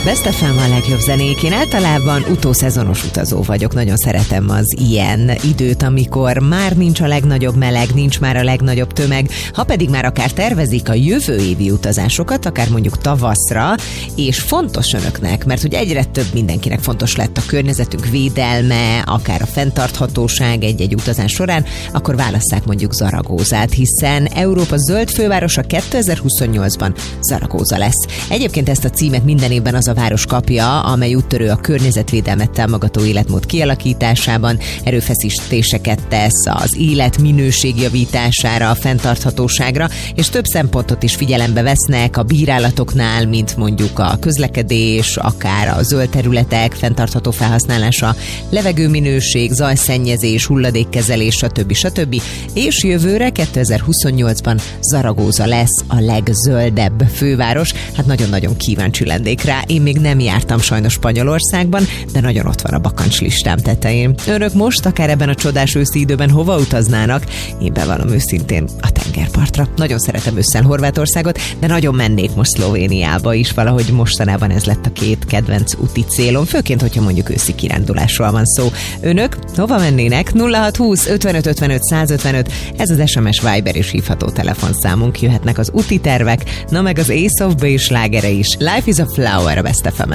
Best FM a legjobb zenék. Én általában utószezonos utazó vagyok. Nagyon szeretem az ilyen időt, amikor már nincs a legnagyobb meleg, nincs már a legnagyobb tömeg, ha pedig már akár tervezik a jövő évi utazásokat, akár mondjuk tavaszra, és fontos önöknek, mert hogy egyre több mindenkinek fontos lett a környezetünk védelme, akár a fenntarthatóság egy-egy utazás során, akkor válasszák mondjuk Zaragozát, hiszen Európa zöld fővárosa 2028-ban Zaragóza lesz. Egyébként ezt a címet minden évben az a város kapja, amely úttörő a környezetvédelmet támogató életmód kialakításában, erőfeszítéseket tesz az élet minőség javítására, a fenntarthatóságra, és több szempontot is figyelembe vesznek a bírálatoknál, mint mondjuk a közlekedés, akár a zöld területek fenntartható felhasználása, levegőminőség, zajszennyezés, hulladékkezelés, stb. És jövőre 2028-ban Zaragóza lesz a legzöldebb főváros. Hát nagyon-nagyon kíváncsi lennék rá. Én még nem jártam sajnos Spanyolországban, de nagyon ott van a bakancslistám tetején. Önök most akár ebben a csodás őszi időben hova utaznának? Én bevallom őszintén a tengerpartra. Nagyon szeretem ősszel Horvátországot, de nagyon mennék most Szlovéniába is. Valahogy mostanában ez lett a két kedvenc úti célom, főként, hogyha mondjuk őszi kirándulásról van szó. Önök hova mennének? 0620 55 55 155, ez az SMS, Viber és hívható telefonszámunk. Jöhetnek az úti tervek, na meg az Ace of Base slágere is. Life is a Flower a Best FM-en.